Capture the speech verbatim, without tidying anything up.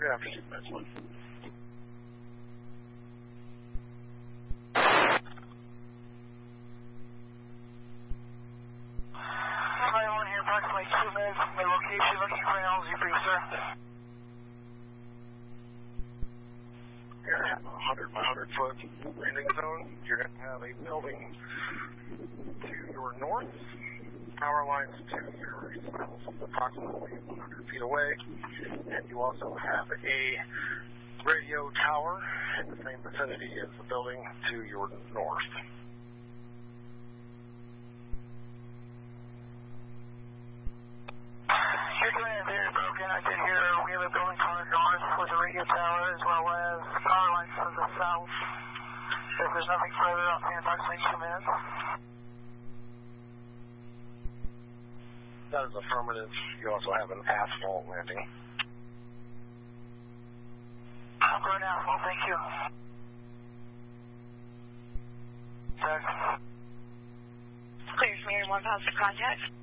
Yeah, after two minutes, one. Flight one here, approximately two minutes from the location, looking for an L Z brief, sir. You're at one hundred by one hundred foot landing zone. You're going to have a building to your north, power lines to your south, approximately one hundred feet away, and you also have a radio tower in the same vicinity as the building to your north. Your command there is broken. I did hear we have a building to our north with a radio tower as well as power lines to the south. If there's nothing further, I'll stand approximately two minutes. That is affirmative. You also have an asphalt landing. I'm going asphalt, thank you. Check. Clears Mary one, positive contact.